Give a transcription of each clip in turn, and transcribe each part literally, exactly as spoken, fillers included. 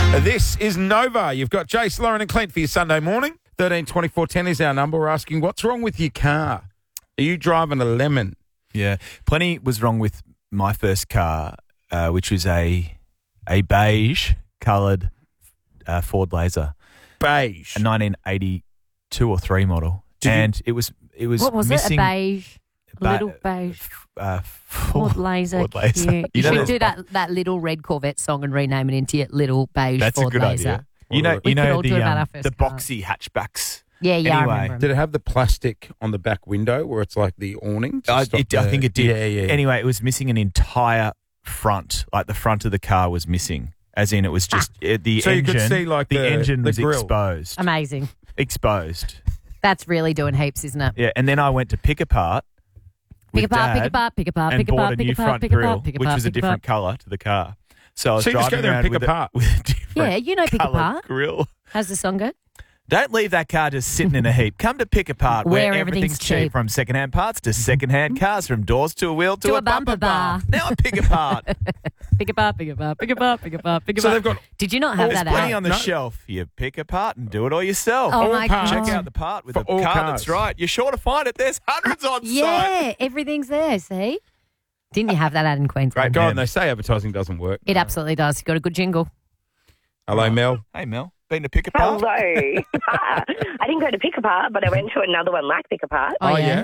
This is Nova. You've got Jace, Lauren and Clint for your Sunday morning. thirteen twenty-four ten is our number. We're asking, what's wrong with your car? Are you driving a lemon? Yeah, plenty was wrong with my first car, uh, which was a a beige coloured uh, Ford Laser, Beige. a nineteen eighty-two or three model, Did you- and it was it was What was missing it? A beige, a ba- little beige uh, Ford Laser. Ford Laser. Cute. You, You know should there's- do that that little red Corvette song and rename it into your little beige That's Ford a good Laser. idea. You know, We you could know all do the about our um, first the car. boxy hatchbacks. Yeah, yeah, Anyway, I remember. 'em. Did it have the plastic on the back window where it's like the awning? to I, stop it, I the- think it did. Yeah, yeah. Anyway, it was missing an entire front, like the front of the car was missing, as in it was just uh, the So you engine. could see, like, the, the- engine the was grill. exposed. Amazing. Exposed. That's really doing heaps, isn't it? Yeah, and then I went to pick apart. Pick with apart, pick Dad apart, pick apart, and pick bought apart, a pick new apart, front pick grill, apart, pick which apart, was a pick apart. different colour to the car. So I was So you just driving go there and around pick with apart? A, with a different Yeah, you know pick coloured apart. grill. How's the song go? Don't leave that car just sitting in a heap. Come to Pick Apart, where, Where everything's, everything's cheap. cheap. From second-hand parts to second-hand cars, from doors to a wheel to, To a, a bumper bar. Now at Pick Apart. Pick apart, pick apart, pick apart, pick apart, pick apart. So they've got Did you not have There's that plenty out? on the No. shelf. You pick apart and do it all yourself. Oh all my parts. god! Check out the part with For the all car cars. that's right. You're sure to find it. There's hundreds on site. Yeah, everything's there. See, didn't you have that out in Queensland? Great. God, man. and they say advertising doesn't work. It absolutely does. You got a good jingle. Hello, Mel. Hey, Mel. Been to Pick Apart? Hello. Ah, I didn't go to Pick Apart, but I went to another one like Pick Apart. Oh, yeah?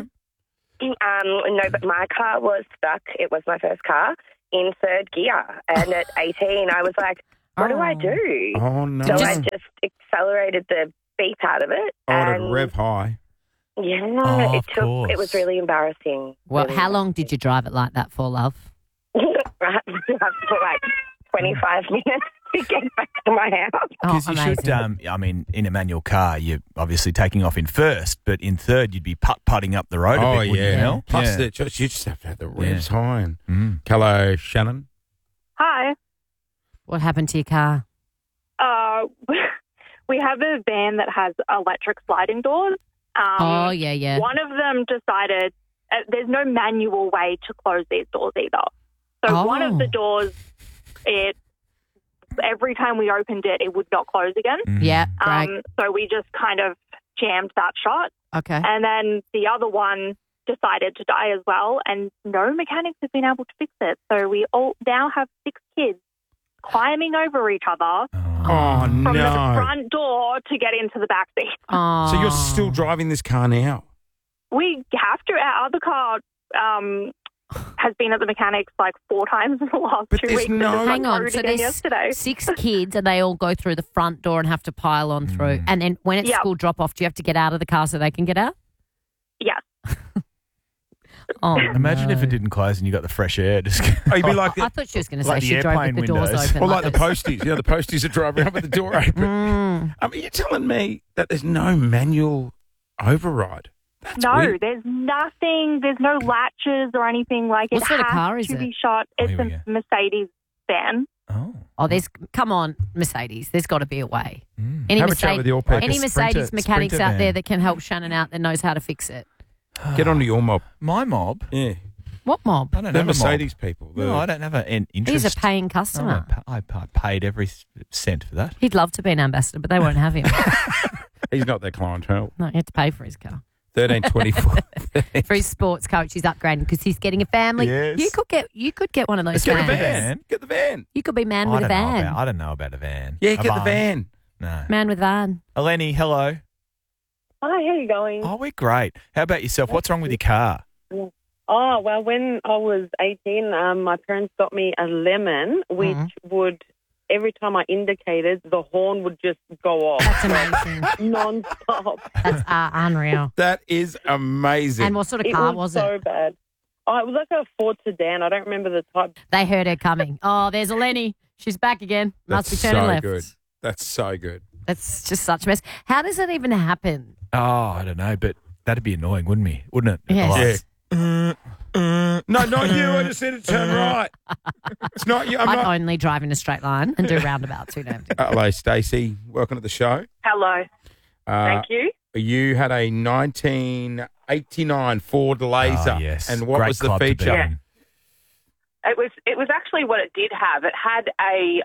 Um, no, but my car was stuck. It was my first car in third gear. And at eighteen, I was like, what do I Oh. do? Oh, no. So I Just- just accelerated the beep out of it. Oh, and to rev high. Yeah, Oh, it of took. course. It was really embarrassing. Well, really how long did you drive it like that for, love? Right, for like twenty-five minutes to get back to my house. Oh, Because you amazing. should, um, I mean, in a manual car, you're obviously taking off in first, but in third, you'd be putt-putting up the road Oh, a bit, wouldn't yeah. you, Mel? Plus, yeah. the, just, you just have to have the revs Yeah. high. And Mm. Hello, Shannon. Hi. What happened to your car? Uh, we have a van that has electric sliding doors. Um, oh, yeah, yeah. One of them decided uh, there's no manual way to close these doors either. So one of the Oh. doors, it every time we opened it, it would not close again. Mm. Yeah, great. Um, so we just kind of jammed that shut. Okay. And then the other one decided to die as well, and no mechanics have been able to fix it. So we all now have six kids climbing over each other Oh, from no. the front door to get into the back seat. Oh. So you're still driving this car now? We have to. Our other car um, has been at the mechanics like four times in the last But two there's weeks. and no- just got Hang on, towed so again there's yesterday. six kids and they all go through the front door and have to pile on through. And then when it's Yep. school drop off, do you have to get out of the car so they can get out? Yes. Oh, Imagine if no. it didn't close and you got the fresh air. Just Oh, you'd be like I the, thought she was going to Like say the she drove with airplane the doors windows. open. or like the this. posties. You know, the posties that drive around with the door open. Mm. I mean, you're telling me that there's no manual override? That's no, weird. there's nothing. There's no latches or anything like it. What sort of has car is to it? be shot. Oh, It's here we a Mercedes van. oh. Oh, there's come on, Mercedes. There's got to be a way. Mm. Any, Have a chat Mercedes, with your people. any Like a Mercedes Sprinter- mechanics Sprinter out there van. that can help Shannon out that knows how to fix it? Get onto your mob. My mob? Yeah. What mob? I don't The have Mercedes people. a mob. No, I don't have a- an interest. He's a paying Oh, customer. I, pa- I pa- paid every s- cent for that. He'd love to be an ambassador, but they won't have him. He's not their clientele. No, he had to pay for his car. thirteen twenty-four. For his sports coach, he's upgrading because he's getting a family. Yes. You could get you could get one of those Get the vans. van. Get the van. You could be man I with a don't know van. about- I don't know about a van. Yeah, A get the van. No. Man with van. Eleni, hello. Hi, how you going? Oh, we're great. How about yourself? What's wrong with your car? Oh, well, when I was eighteen, um, my parents got me a lemon, which Mhm. would, every time I indicated, the horn would just go off. That's amazing. Non-stop. That's uh, unreal. That is amazing. And what sort of It car was, was, so it? bad. Oh, it was like a Ford sedan. I don't remember the type. They heard her coming. Oh, there's Eleni. She's back again. Must That's be turning so left. good. That's so good. That's just such a mess. How does it even happen? Oh, I don't know, but that'd be annoying, wouldn't it? Wouldn't it? Yes. Like, Yeah. No, not you. I just said it turn right. It's not you. I'm I'd not. only drive in a straight line and do roundabouts. We don't have to. Hello, Stacey. Welcome to the show. Hello. Uh, Thank you. You had a nineteen eighty-nine Ford Laser. Oh, yes. And what Great was the club to be feature? in. It was it was actually what it did have. It had a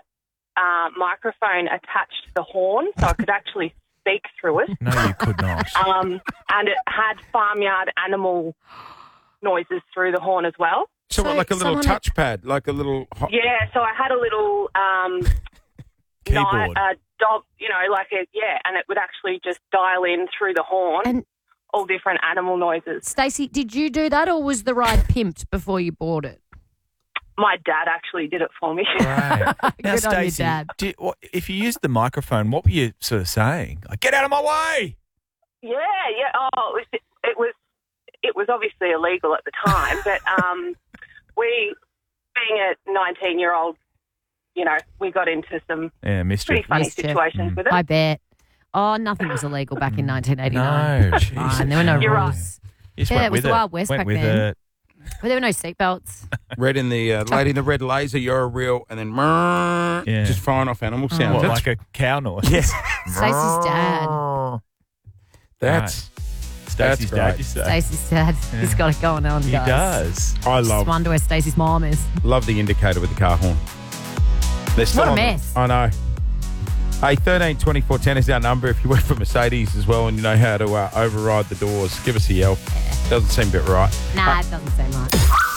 uh, microphone attached to the horn, so I could actually speak through it. No, you could not. Um, and it had farmyard animal noises through the horn as well. So, what, So like a little someone- touchpad, like a little. Ho- Yeah, so I had a little um, Keyboard. ni- uh, dog, you know, like a yeah, and it would actually just dial in through the horn, And- all different animal noises. Stacey, did you do that or was the ride pimped before you bought it? My dad actually did it for me. Right. Now, Good on you, Stacey, Dad. did- what- if you used the microphone, what were you sort of saying? Like, get out of my way! Yeah, yeah. Oh, it was, it was it was obviously illegal at the time, but um, we, being a nineteen-year-old, you know, we got into some Yeah, pretty mischief. funny Mischief. situations Mm. with it. I bet. Oh, nothing was illegal back in nineteen eighty-nine. No, Fine, Jesus. there were no You're rules. You just Yeah, went it was with the it. Wild West went back with then. it. But there were no seatbelts. Red in the uh, lady in the red laser, you're a real, and then mrrr, Yeah. just firing off animal Oh. sounds. What, That's, like a cow noise? Yes. Stacey's dad. that's Stacey's That's dad, great. you say. Stacey's dad. He's got it going on, He guys. does. I Just love wonder where Stacey's mom is. love the indicator with the car horn. They're still What a on the- mess. I know. Hey, thirteen twenty-four ten is our number. If you work for Mercedes as well and you know how to uh, override the doors, give us a yell. Doesn't seem a bit right. Nah, it doesn't seem right.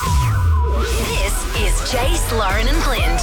This is Jace, Lauren and Clint.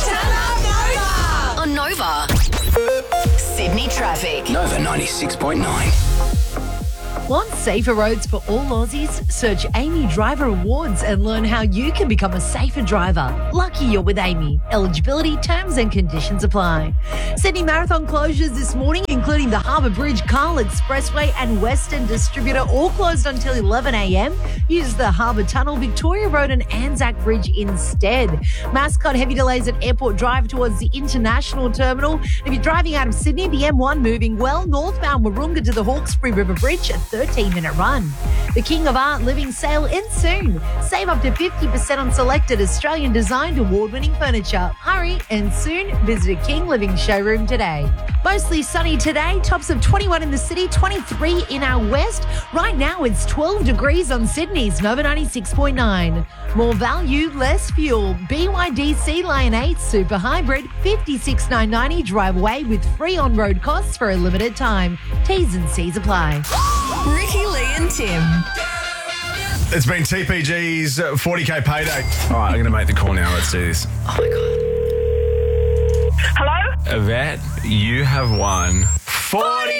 On Nova. Sydney traffic. Nova ninety-six point nine. Want safer roads for all Aussies? Search Amy Driver Awards and learn how you can become a safer driver. Lucky you're with Amy. Eligibility, terms and conditions apply. Sydney Marathon closures this morning, including the Harbour Bridge, Carl Expressway and Western Distributor, all closed until eleven a.m. Use the Harbour Tunnel, Victoria Road and Anzac Bridge instead. Mascot heavy delays at Airport Drive towards the International Terminal. If you're driving out of Sydney, the M one moving well northbound Warunga to the Hawkesbury River Bridge, a thirteen minute run. The King of Art Living Sale ends soon. Save up to fifty percent on selected Australian designed award-winning furniture. Hurry and soon visit a King Living showroom today. Mostly sunny today, tops of twenty-one in the city, twenty-three in our west. Right now it's twelve degrees on Sydney's Nova ninety-six point nine. More value, less fuel. B Y D C Lion eight Super Hybrid, fifty-six thousand nine hundred ninety drive away with free on-road costs for a limited time. T's and C's apply. Ricky, Lee and Tim. It's been T P G's forty K payday. All right, I'm going to make the call now. Let's do this. Hello? Yvette, you have won forty